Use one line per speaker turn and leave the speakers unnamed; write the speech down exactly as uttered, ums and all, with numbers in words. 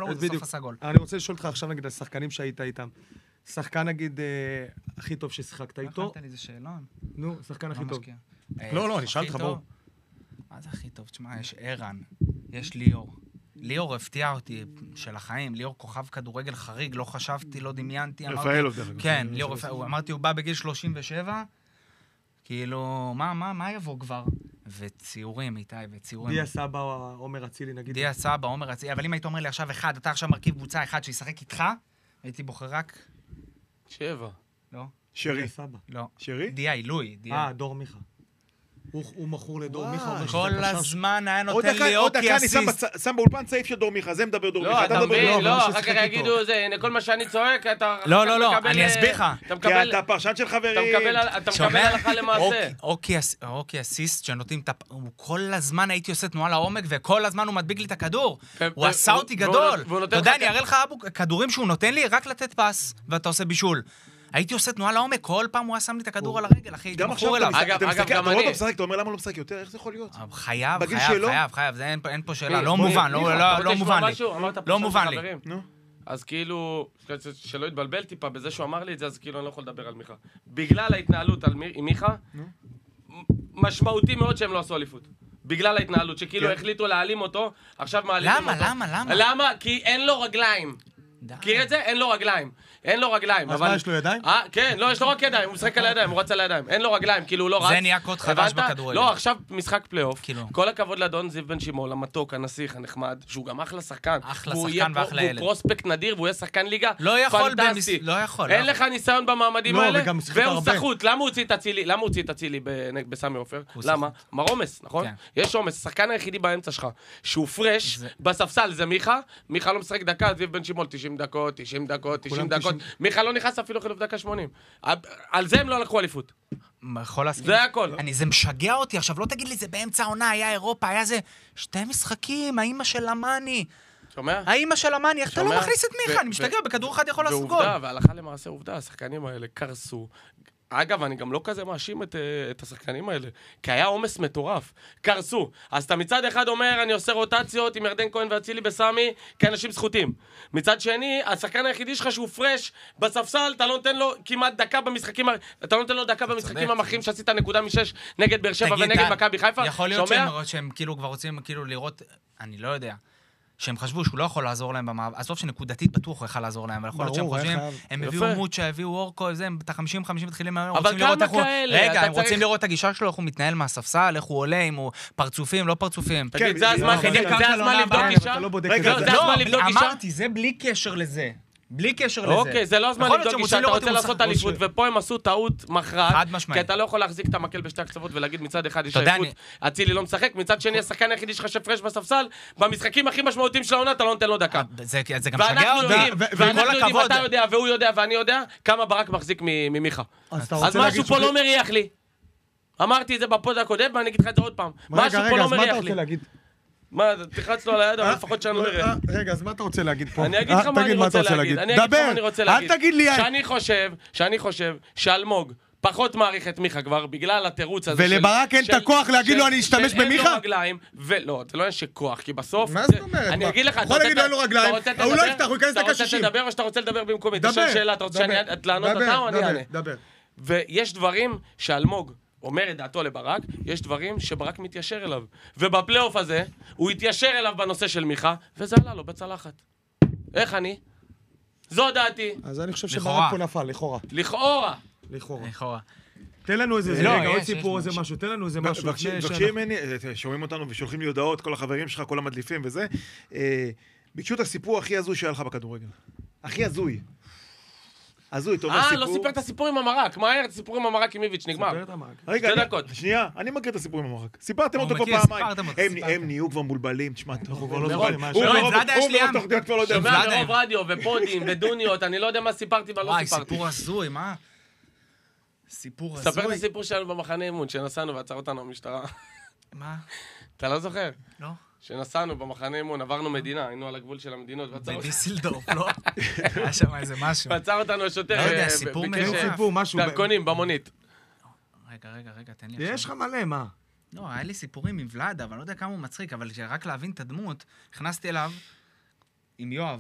זה סוף הסגול.
אני רוצה לשאול אותך עכשיו נגיד השחקנים שהיית איתם. שחקן נגיד הכי טוב ששיחקת איתו.
הכנת לי איזה שאלון.
נו, שחקן הכי טוב.
אה,
לא, לא, אני שאל
הכי
אותך,
טוב?
בוא.
מה זה הכי טוב? תשמע, יש ערן, יש ליאור. ליאור הפתיע אותי של החיים, ליאור כוכב כדורגל חריג, לא חשבתי, לא דמיינתי.
רפאלוב דרך אגב.
כן, ליאור רפאלוב. אמרתי, הוא בא בגיל שלושים ושבע, כאילו, מה, מה, מה יבוא כבר? וציורים, איתי, וציורים.
דיה סבא או עומר אצילי, נגיד.
דיה סבא, עומר אצילי, אבל אם היית אומר לי עכשיו אחד, אתה עכשיו מרכיב קבוצה אחד שישחק איתך, הייתי בוחר רק...
שבע.
לא.
שרי. דיה סבא.
לא.
שרי?
דיה עילוי.
אה, דור מיכה. הוא מכור לדור מיכה.
כל הזמן היה
עוד
נותן
דקה,
לי
עוד
אוקי
דקה, אני
אסיסט.
שם- שם באולפן צעיף של דור מיכה, זה מדבר דור מיכה.
לא, אתה מבין,
אבל
לא,
ששיחק
אחר כך
איתו.
יגידו זה, הנה כל מה שאני צועק, אתה...
לא, לא,
אתה
לא,
מקבל,
אני
אה,
אסביר לך.
אתה
כי
מקבל...
אתה פרשן של
אתה
חברים.
מקבל, אתה מקבל הלכה למעשה.
אוקי, אוקי אסיסט שנותנים את הפ... הוא כל הזמן הייתי עושה תנועה לעומק, וכל הזמן הוא מדביק לי את הכדור. הוא עשה אותי גדול. אתה יודע, אני אראה לך כדורים שהוא נותן לי רק לתת פס, ואתה עושה בישול. הייתי עושה תנועה לעומק, כל פעם הוא היה שם לי את הכדור על הרגל, אחי, הייתי
גם עכשיו
בחור
אתה
אליו.
מסתכל, אתה
אגב,
מסתכל,
גם
אתה רואה
אני.
אותו משחק, אתה אומר למה לא משחק יותר, איך זה יכול להיות?
חייב,
בגיל
חייב,
שלו?
חייב, חייב, זה אין פה- אין פה שאלה,
מי?
לא
מי?
מובן,
מי?
לא-
אתה
לא
רוצה
לא
לשמוע
מובן לי.
משהו? אמרת
לא
פרשן
מובן
של
לי.
חברים.
נו.
אז כאילו, שלא יתבלבל טיפה בזה שהוא אמר לי את זה, אז כאילו אני לא יכול לדבר על מיכה. בגלל ההתנהלות על מי- עם מיכה, משמעותי מאוד שהם לא עשו אליפות. בגלל ההתנהלות, שכאילו החליטו להעלים אותו, עכשיו מעלים אותו.
למה, למה, למה?
למה? כי אין לו רגליים.
די.
מכיר את זה? אין לו רגליים. אין לו רגליים.
אז
אבל-
מה, יש לו ידיים?
אה, כן, לא, יש לו רק ידיים, הוא משחק על הידיים, הוא רץ על הידיים. אין לו רגליים, כאילו הוא לא רץ.
זה נהיה קוד חדש
הבנת?
בכדורגל.
לא, עכשיו משחק פלייאוף.
כאילו.
כל הכבוד לאדון זיו בן שמעון, המתוק, הנסיך, הנחמד, שהוא גם אחלה שחקן.
אחלה
והוא
שחקן
יהיה פרו-
ואחלה ילד.
והוא פרוספקט נדיר, והוא יהיה שחקן ליגה.
לא יכול
פנטסטי.
במס- לא יכול, לא
אין
יכול.
לך ניסיון במעמדים
לא,
האלה,
וגם שיחק
והוא
הרבה.
סחוט. למה הוא הוציא את אצילי? למה הוא הוציא את אצילי בנ- בסמי עופר?
הוא
למה? מר עומס, נכון?
כן.
יש עומס, השחקן היחידי באמצע שלך, שהוא פרש,
זה-
בספסל זה מיכה, מיכה לא משחק דקה, זיו בן שמעון תשעים דקות, תשעים דקות, תשעים
כולם
דקות,
תשעים.
מיכה לא נכנס אפילו חילוף דקה שמונים. על זה הם לא לקחו אליפות.
יכול להסכים.
זה הכל.
אני, זה משגע אותי, עכשיו לא תגיד לי, זה באמצע העונה, היה אירופה, היה זה שתי משחקים, האמא של המאני.
שומע?
האמא של המאני, איך אתה לא
שומע?
מכניס את מיכה?
ו-
אני משתגע,
ו-
בכדור אחד יכול לעשות גול.
ועובדה, והלכה למעשה עובדה, השחקנים האלה קרסו. אגב, אני גם לא כזה מאשים את, אה, את השחקנים האלה, כי היה עומס מטורף, קרסו. אז אתה מצד אחד אומר, אני עושה רוטציות עם ירדן כהן ואצילי בסמי, כאנשים זכותים. מצד שני, השחקן היחידי שלך שהוא פרש, בספסל, אתה לא נותן לו כמעט דקה במשחקים, ה- אתה לא נותן לו דקה במשחקים המכריעים שעשית נקודה משש נגד באר שבע
תגיד,
ונגד
אתה-
מכבי חיפה.
יכול להיות
שומע?
שהם, שהם כאילו כבר רוצים כאילו לראות, אני לא יודע, שהם חשבו שהוא לא יכול לעזור להם במאבק, עזוב שנקודתית בטוח הוא יכול לעזור להם, אבל יכול להיות שהם
ברור,
חושבים,
היה חייב.
הם
יפה.
הביאו מוצ'ה, הביאו אורקו, זה, הם את ה-חמישים חמישים מתחילים, הם
אבל
רוצים לראות
כמה
איך הוא...
כאלה?
רגע,
אתה
הם רוצים
צריך-
לראות את הגישה שלו, איך הוא מתנהל מהספסל, איך הוא עולה, אם הוא פרצופים, לא פרצופים.
תגיד,
כן,
זה
זה-
הזמן,
זה-
זה
זה-
זה הזמן
זה-
לבדוק
זה-
גישה?
אתה לא בודק
רגע,
את
זה
זה.
הזמן
לא,
לבדוק
בלי-
גישה?
אמרתי, זה בלי קשר לזה. בלי קשר לזה.
אוקיי, זה לא הזמן
יכול להיות
לבדוק
שהם
גישה,
רוצים
אתה
לראות
רוצה
אם הוא
לעשות
שחק-
אליפות, ופה הם עשו טעות מכרעת,
חד משמעית.
כי אתה לא יכול להחזיק את המקל בשתי הקצוות ולהגיד מצד אחד יש
אתה יודע,
עייפות, אצילי לא משחק, מצד שני השחקן היחידי שלך שפרש בספסל, במשחקים הכי משמעותיים של העונה אתה לא נותן לו דקה.
זה זה גם שגע
ואנחנו
אותי.
יודעים,
ו- ו-
ואנחנו
וכל
יודעים,
הכבוד.
אתה יודע, והוא יודע, ואני יודע, כמה ברק מחזיק מ- ממיכה.
אז אתה
אז
רוצה
משהו
להגיד
פה
שהוא-
לא מריח לי. אמרתי את זה בפוד הקודם, ואני אגיד לך את זה עוד פעם.
רגע,
משהו פה
רגע,
לא
אז מה אתה
מריח לי.
רוצה להגיד?
מה, תחץ לו על היד, אבל
אה,
לפחות שאני
לא,
לא אראה.
אה, רגע, אז מה אתה רוצה להגיד פה?
אני אגיד לך
אה,
מה אני
תגיד
רוצה
אתה
להגיד. אני אגיד לך
דבר,
מה אני רוצה להגיד.
אל תגיד לי...
שאני חושב, שאני חושב שאלמוג פחות מעריך את מיכה כבר בגלל התירוץ הזה של...
ולברק אין
של-
את הכוח להגיד
של-
לו, אני אשתמש
של אין
במיכה?
לו רגליים, ולא, זה לא עניין של כוח, כי בסוף...
מה
זה-
זאת אומרת?
אני
מה?
אגיד לך,
הוא
אתה
יכול
רוצה-
להגיד לו, אין לו רגליים,
אתה רוצה
הוא לא
לדבר?
יפתח, הוא ייכנס
אתה
דקה
רוצה
שישים.
לדבר או שאתה רוצה לדבר במקומי?
דבר,
תשאל שאלה, אתה רוצה שאני
דבר,
לענות
דבר,
אתה או אני
דבר,
אענה?
דבר.
ויש דברים שאלמוג אומר את דעתו לברק, יש דברים שברק מתיישר אליו. ובפלייאוף הזה, הוא התיישר אליו בנושא של מיכה, וזה עלה לו בצלחת. איך אני? זו דעתי.
אז אני חושב
לכאורה.
שברק פה נפל, לכאורה.
לכאורה.
לכאורה.
לכאורה.
תן לנו איזה,
לא,
רגע, עוד
יש,
סיפור,
יש
איזה משהו, תן לנו איזה משהו.
מבקשים
לפני
מבקשים
שאנחנו-
ממני, אה, שומעים אותנו ושולחים לי הודעות, כל החברים שלך, כל המדליפים וזה. אה, ביקשו את הסיפור הכי הזוי שהיה לך בכדורגל. הכי הזוי. הזוי, אתה אומר
אה,
סיפור.
לא סיפר את הסיפור עם המרק. מהר, את הסיפור עם המרק עם איביץ', נגמר.
ספר את המעגל.
רגע,
שתי
אני-
דקות.
שנייה, אני מכיר את הסיפור עם המרק. סיפרתם
הוא
אותו פה
מכיר,
פעמיים.
סיפרתם אותו,
הם-
סיפרתם.
הם נהיו כבר מבולבלים, תשמע,
אנחנו כבר לא
מרוב-
זוכרים מה
הוא
יש.
לא, עם
מרוב-
ולאדה יש
הוא
לי
מרוב
ים.
תוכניות כבר לא יודע.
שומע
ולאדם.
מרוב רדיו ופודים ודוניות, אני לא יודע מה סיפרתי ולא
וואי,
סיפרתי.
סיפור הזוי, מה? סיפור הזוי.
ספר את הסיפור שלנו במחנה אימון, שנסענו ועצר אותנו המשטרה.
מה?
אתה לא זוכר?
לא.
שנסענו במחנה אימון, עברנו מדינה, היינו על הגבול של המדינות, ועצר
בדיסלדורף, לא? היה שם איזה משהו.
ועצר אותנו השוטר,
לא יודע,
אה,
סיפור
ביקש,
מלא.
אה,
סיפור, משהו.
דרכונים במונית.
רגע, רגע, רגע, תן לי
יש לך מלא, מה?
לא, היה לי סיפורים עם ולאדה, אבל אני לא יודע כמה הוא מצחיק, אבל רק להבין את הדמות, הכנסתי אליו עם יואב.